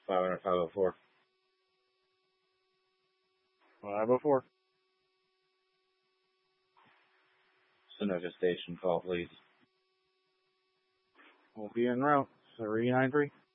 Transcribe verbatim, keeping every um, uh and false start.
five hundred, five oh four. five oh four. Sunoco station, call please. We'll be en route. three nine three.